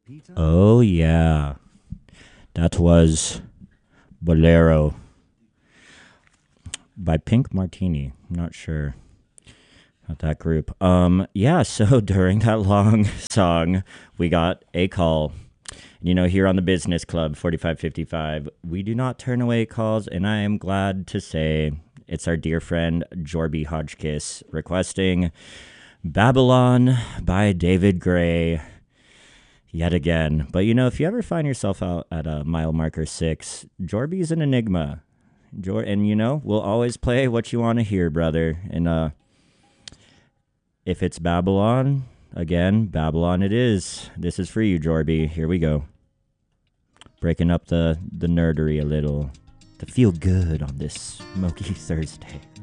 Oh, yeah. That was Bolero by Pink Martini. I'm not sure about that group. Yeah, so during that long song, we got a call. You know, here on the Business Club 4555, we do not turn away calls, and I am glad to say it's our dear friend Jorby Hodgkiss requesting Babylon by David Gray yet again. But you know, if you ever find yourself out at a mile marker 6, Jorby's an enigma. And you know, we'll always play what you want to hear, brother. And if it's Babylon, again, Babylon it is. This is for you, Jorby. Here we go. Breaking up the nerdery a little to feel good on this smoky Thursday.